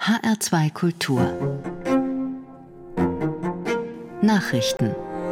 HR2 Kultur Nachrichten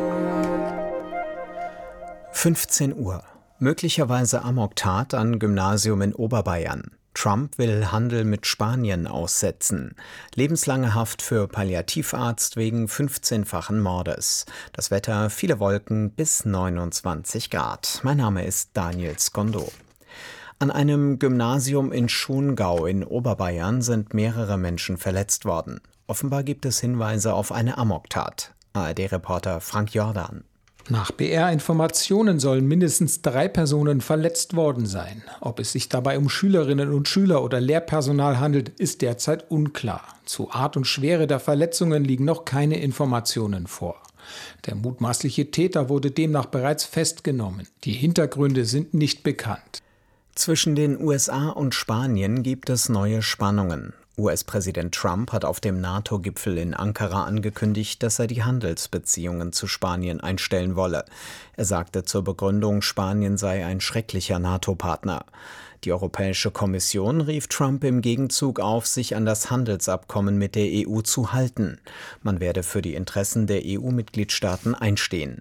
15 Uhr. Möglicherweise Amoktat an Gymnasium in Oberbayern. Trump will Handel mit Spanien aussetzen. Lebenslange Haft für Palliativarzt wegen 15-fachen Mordes. Das Wetter, viele Wolken bis 29 Grad. Mein Name ist Daniel Skondo. An einem Gymnasium in Schongau in Oberbayern sind mehrere Menschen verletzt worden. Offenbar gibt es Hinweise auf eine Amoktat. ARD-Reporter Frank Jordan. Nach BR-Informationen sollen mindestens 3 Personen verletzt worden sein. Ob es sich dabei um Schülerinnen und Schüler oder Lehrpersonal handelt, ist derzeit unklar. Zu Art und Schwere der Verletzungen liegen noch keine Informationen vor. Der mutmaßliche Täter wurde demnach bereits festgenommen. Die Hintergründe sind nicht bekannt. Zwischen den USA und Spanien gibt es neue Spannungen. US-Präsident Trump hat auf dem NATO-Gipfel in Ankara angekündigt, dass er die Handelsbeziehungen zu Spanien einstellen wolle. Er sagte zur Begründung, Spanien sei ein schrecklicher NATO-Partner. Die Europäische Kommission rief Trump im Gegenzug auf, sich an das Handelsabkommen mit der EU zu halten. Man werde für die Interessen der EU-Mitgliedstaaten einstehen.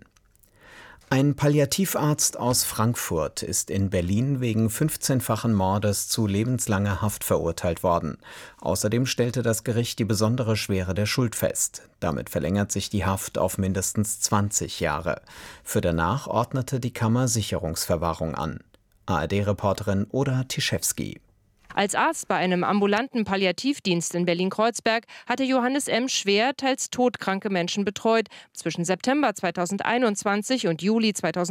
Ein Palliativarzt aus Frankfurt ist in Berlin wegen 15-fachen Mordes zu lebenslanger Haft verurteilt worden. Außerdem stellte das Gericht die besondere Schwere der Schuld fest. Damit verlängert sich die Haft auf mindestens 20 Jahre. Für danach ordnete die Kammer Sicherungsverwahrung an. ARD-Reporterin Oda Tischewski. Als Arzt bei einem ambulanten Palliativdienst in Berlin-Kreuzberg hatte Johannes M. schwer, teils todkranke Menschen betreut. Zwischen September 2021 und Juli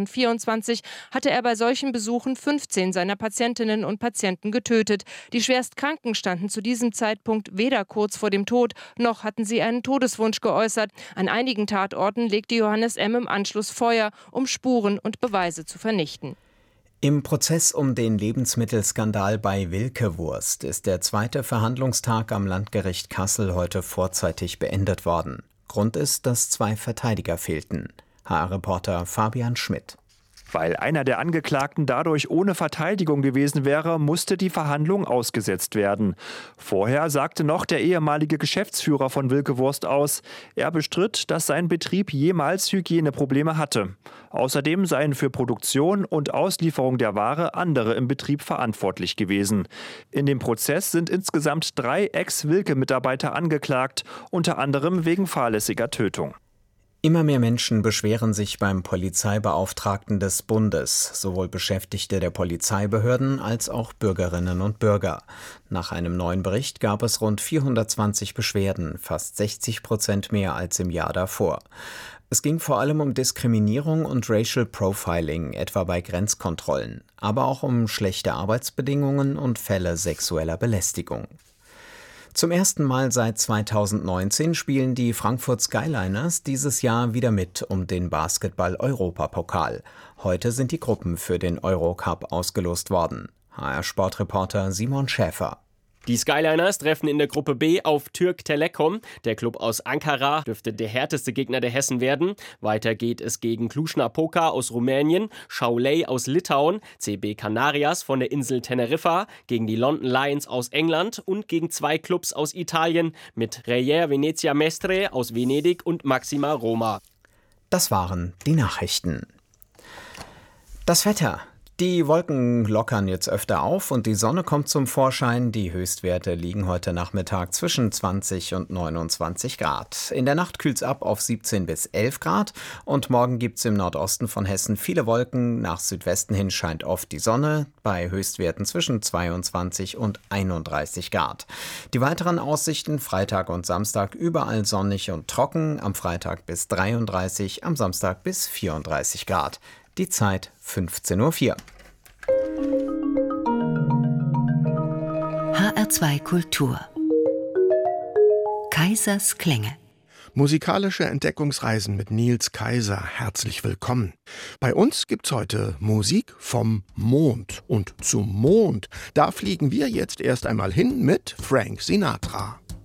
2024 hatte er bei solchen Besuchen 15 seiner Patientinnen und Patienten getötet. Die Schwerstkranken standen zu diesem Zeitpunkt weder kurz vor dem Tod, noch hatten sie einen Todeswunsch geäußert. An einigen Tatorten legte Johannes M. im Anschluss Feuer, um Spuren und Beweise zu vernichten. Im Prozess um den Lebensmittelskandal bei Wilke Wurst ist der zweite Verhandlungstag am Landgericht Kassel heute vorzeitig beendet worden. Grund ist, dass 2 Verteidiger fehlten. HR-Reporter Fabian Schmidt. Weil einer der Angeklagten dadurch ohne Verteidigung gewesen wäre, musste die Verhandlung ausgesetzt werden. Vorher sagte noch der ehemalige Geschäftsführer von Wilke Wurst aus, er bestritt, dass sein Betrieb jemals Hygieneprobleme hatte. Außerdem seien für Produktion und Auslieferung der Ware andere im Betrieb verantwortlich gewesen. In dem Prozess sind insgesamt 3 Ex-Wilke-Mitarbeiter angeklagt, unter anderem wegen fahrlässiger Tötung. Immer mehr Menschen beschweren sich beim Polizeibeauftragten des Bundes, sowohl Beschäftigte der Polizeibehörden als auch Bürgerinnen und Bürger. Nach einem neuen Bericht gab es rund 420 Beschwerden, fast 60% mehr als im Jahr davor. Es ging vor allem um Diskriminierung und Racial Profiling, etwa bei Grenzkontrollen, aber auch um schlechte Arbeitsbedingungen und Fälle sexueller Belästigung. Zum ersten Mal seit 2019 spielen die Frankfurt Skyliners dieses Jahr wieder mit um den Basketball-Europapokal. Heute sind die Gruppen für den Eurocup ausgelost worden. HR-Sportreporter Simon Schäfer. Die Skyliners treffen in der Gruppe B auf Türk Telekom. Der Klub aus Ankara dürfte der härteste Gegner der Hessen werden. Weiter geht es gegen Cluj-Napoca aus Rumänien, Šiauliai aus Litauen, CB Canarias von der Insel Teneriffa, gegen die London Lions aus England und gegen 2 Clubs aus Italien mit Reyer Venezia Mestre aus Venedig und Maxima Roma. Das waren die Nachrichten. Das Wetter. Die Wolken lockern jetzt öfter auf und die Sonne kommt zum Vorschein. Die Höchstwerte liegen heute Nachmittag zwischen 20 und 29 Grad. In der Nacht kühlt's ab auf 17 bis 11 Grad und morgen gibt's im Nordosten von Hessen viele Wolken. Nach Südwesten hin scheint oft die Sonne bei Höchstwerten zwischen 22 und 31 Grad. Die weiteren Aussichten Freitag und Samstag überall sonnig und trocken. Am Freitag bis 33, am Samstag bis 34 Grad. Die Zeit 15:04 Uhr. HR2 Kultur Kaisers Klänge. Musikalische Entdeckungsreisen mit Nils Kaiser. Herzlich willkommen. Bei uns gibt's heute Musik vom Mond. Und zum Mond, da fliegen wir jetzt erst einmal hin mit Frank Sinatra.